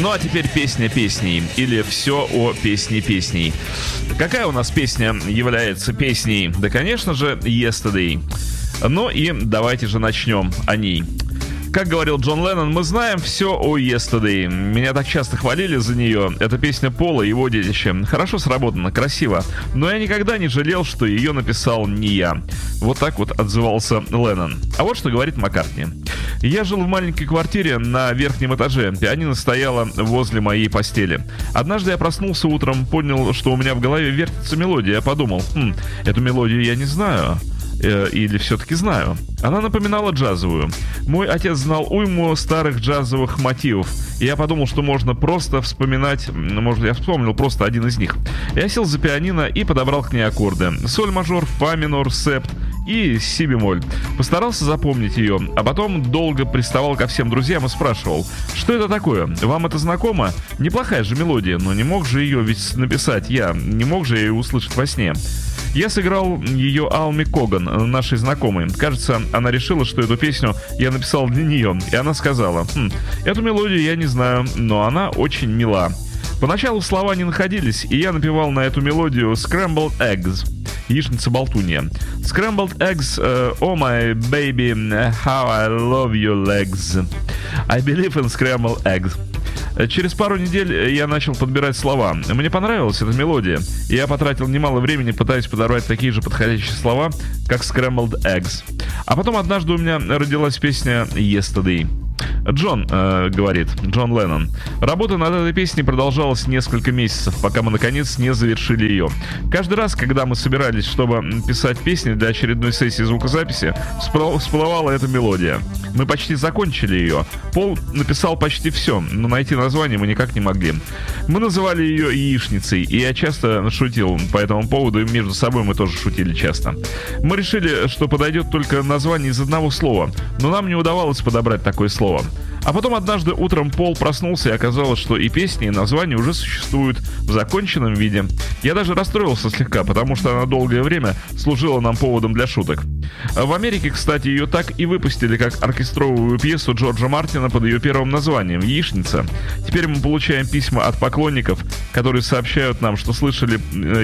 Ну а теперь песня песней, или все о песне песней. Какая у нас песня является песней? Да, конечно же, Yesterday. Ну и давайте же начнем о ней. Как говорил Джон Леннон, мы знаем все о Yesterday. Меня так часто хвалили за нее. Это песня Пола и его детище. Хорошо сработано, красиво. Но я никогда не жалел, что ее написал не я. Вот так вот отзывался Леннон. А вот что говорит Маккартни. Я жил в маленькой квартире на верхнем этаже. Пианино стояло возле моей постели. Однажды я проснулся утром, понял, что у меня в голове вертится мелодия. Я подумал, эту мелодию я не знаю. Или все-таки знаю. Она напоминала джазовую. Мой отец знал уйму старых джазовых мотивов. И я подумал, что можно просто вспоминать. Может, я вспомнил просто один из них. Я сел за пианино и подобрал к ней аккорды: соль мажор, фа минор, септ и си бемоль. Постарался запомнить ее, а потом долго приставал ко всем друзьям и спрашивал: что это такое? Вам это знакомо? Неплохая же мелодия, но не мог же ее ведь написать я. Не мог же я ее услышать во сне. Я сыграл ее Алми Коган, нашей знакомой. Кажется, она решила, что эту песню я написал для нее. И она сказала: эту мелодию я не знаю, но она очень мила. Поначалу слова не находились, и я напевал на эту мелодию Scrambled Eggs. Яичница-болтунья. Scrambled eggs, oh my baby, how I love your legs. I believe in scrambled eggs. Через пару недель я начал подбирать слова. Мне понравилась эта мелодия, и я потратил немало времени, пытаясь подобрать такие же подходящие слова, как Scrambled Eggs. А потом однажды у меня родилась песня Yesterday. Джон, говорит Джон Леннон, работа над этой песней продолжалась несколько месяцев, пока мы наконец не завершили ее. Каждый раз, когда мы собирались, чтобы писать песни для очередной сессии звукозаписи, всплывала эта мелодия. Мы почти закончили ее. Пол написал почти все, но найти название мы никак не могли. Мы называли ее яичницей, и я часто шутил по этому поводу, и между собой мы тоже шутили часто. Мы решили, что подойдет только название из одного слова, но нам не удавалось подобрать такое слово. А потом однажды утром Пол проснулся, и оказалось, что и песни, и названия уже существуют в законченном виде. Я даже расстроился слегка, потому что она долгое время служила нам поводом для шуток. В Америке, кстати, ее так и выпустили как оркестровую пьесу Джорджа Мартина под ее первым названием «Яичница». Теперь мы получаем письма от поклонников, которые сообщают нам, что слышали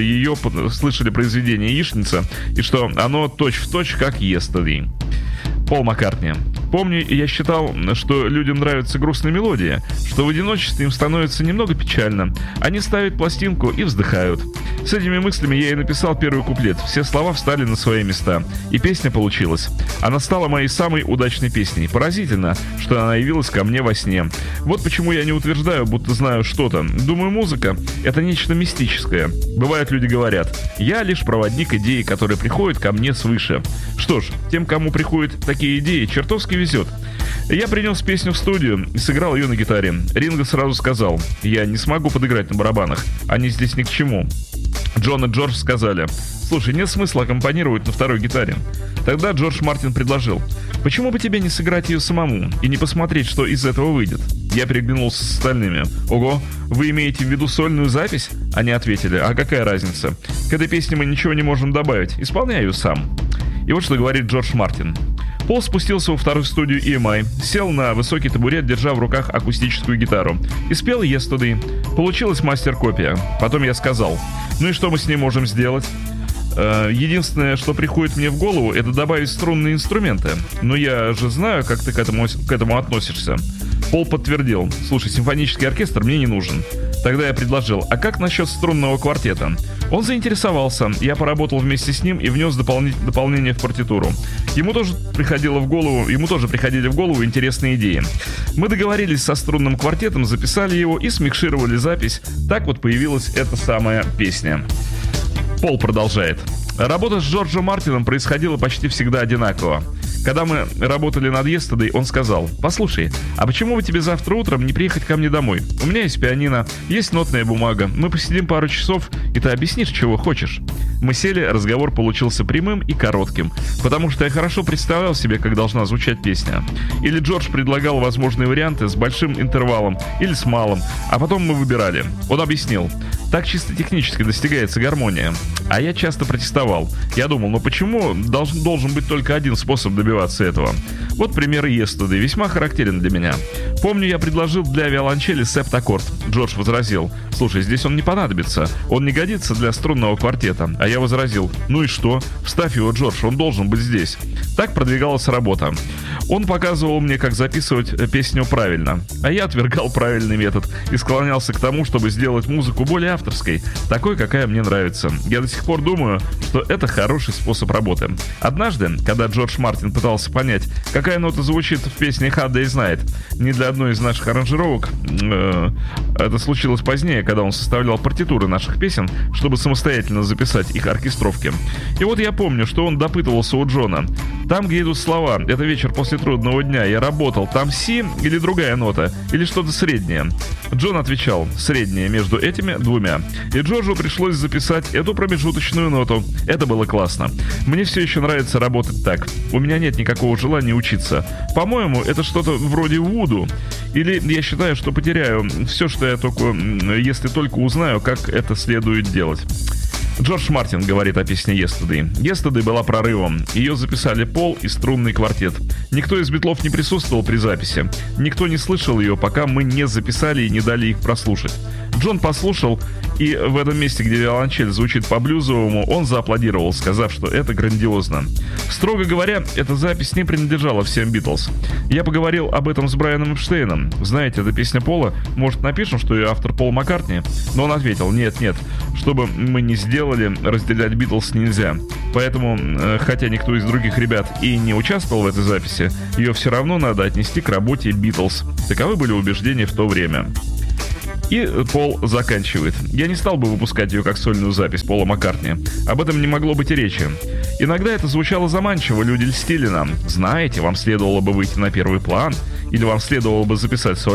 произведение «Яичница» и что оно точь-в-точь как «Yesterday». Пол Маккартни. Помню, я считал, что людям нравятся грустные мелодии, что в одиночестве им становится немного печально. Они ставят пластинку и вздыхают. С этими мыслями я и написал первый куплет. Все слова встали на свои места, и песня получилась. Она стала моей самой удачной песней. Поразительно, что она явилась ко мне во сне. Вот почему я не утверждаю, будто знаю что-то. Думаю, музыка — это нечто мистическое. Бывает, люди говорят: я лишь проводник идеи, которые приходят ко мне свыше. Что ж, тем, кому приходят такие идеи, чертовски везет. Я принес песню в студию и сыграл ее на гитаре. Ринго сразу сказал: я не смогу подыграть на барабанах, они здесь ни к чему. Джон и Джордж сказали: слушай, нет смысла аккомпанировать на второй гитаре. Тогда Джордж Мартин предложил: почему бы тебе не сыграть ее самому и не посмотреть, что из этого выйдет? Я переглянулся с остальными. Ого, вы имеете в виду сольную запись? Они ответили: а какая разница? К этой песне мы ничего не можем добавить, исполняй ее сам. И вот что говорит Джордж Мартин. Пол спустился во вторую студию EMI, сел на высокий табурет, держа в руках акустическую гитару, и спел Yesterday. Получилась мастер-копия. Потом я сказал: ну и что мы с ней можем сделать? Единственное, что приходит мне в голову, это добавить струнные инструменты. Но я же знаю, как ты к этому относишься. Пол подтвердил: слушай, симфонический оркестр мне не нужен. Тогда я предложил: а как насчет струнного квартета? Он заинтересовался, я поработал вместе с ним и внес дополнение в партитуру. Ему тоже приходили в голову интересные идеи. Мы договорились со струнным квартетом, записали его и смикшировали запись. Так вот появилась эта самая песня. Пол продолжает. Работа с Джорджем Мартином происходила почти всегда одинаково. Когда мы работали над Yesterday, он сказал: послушай, а почему бы тебе завтра утром не приехать ко мне домой? У меня есть пианино, есть нотная бумага, мы посидим пару часов, и ты объяснишь, чего хочешь. Мы сели, разговор получился прямым и коротким, потому что я хорошо представлял себе, как должна звучать песня. Или Джордж предлагал возможные варианты с большим интервалом или с малым, а потом мы выбирали. Он объяснил: так чисто технически достигается гармония. А я часто протестовал. Я думал, почему должен быть только один способ добиваться этого? Вот пример Yesterday, весьма характерен для меня. Помню, я предложил для виолончели септаккорд. Джордж возразил: слушай, здесь он не понадобится, он не годится для струнного квартета. А я возразил: ну и что? Вставь его, Джордж, он должен быть здесь. Так продвигалась работа. Он показывал мне, как записывать песню правильно, а я отвергал правильный метод и склонялся к тому, чтобы сделать музыку более авторской, такой, какая мне нравится. Я до сих пор думаю, что это хороший способ работы. Однажды, когда Джордж Мартин пытался понять, какая нота звучит в песне Hard Day's Night, не для одной из наших аранжировок, это случилось позднее, когда он составлял партитуры наших песен, чтобы самостоятельно записать их оркестровки. И вот я помню, что он допытывался у Джона: там, где идут слова, это вечер после трудного дня, я работал, там си или другая нота, или что-то среднее? Джон отвечал: среднее между этими двумя. И Джорджу пришлось записать эту промежуточную ноту. Это было классно. Мне все еще нравится работать так. У меня нет никакого желания учиться. По-моему, это что-то вроде вуду. Или я считаю, что потеряю все, что я только, если только узнаю, как это следует делать. Джордж Мартин говорит о песне Yesterday. Yesterday была прорывом. Ее записали Пол и струнный квартет. Никто из Битлов не присутствовал при записи. Никто не слышал ее, пока мы не записали и не дали их прослушать. Джон послушал, и в этом месте, где виолончель звучит по-блюзовому, он зааплодировал, сказав, что это грандиозно. Строго говоря, эта запись не принадлежала всем Битлз. Я поговорил об этом с Брайаном Эпштейном. Знаете, это песня Пола. Может, напишем, что ее автор Пол Маккартни? Но он ответил: нет. Что бы мы ни сделали, разделять Битлз нельзя. Поэтому, хотя никто из других ребят и не участвовал в этой записи, ее все равно надо отнести к работе Битлз. Таковы были убеждения в то время. И Пол заканчивает: я не стал бы выпускать ее как сольную запись Пола Маккартни. Об этом не могло быть и речи. Иногда это звучало заманчиво, люди льстили нам. Знаете, вам следовало бы выйти на первый план, или вам следовало бы записать